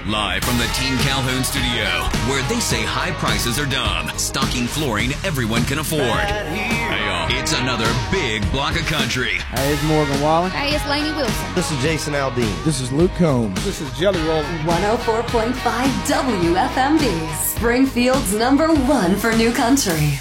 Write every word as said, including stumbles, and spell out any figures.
Live from the Team Calhoun studio, where they say high prices are dumb, stocking flooring everyone can afford. Hey, y'all, it's another big block of country. Hey, it's Morgan Wallen. Hey, it's Lainey Wilson. This is Jason Aldean. This is Luke Combs. This is Jelly Roll. one oh four point five W F M D, Springfield's number one for new country.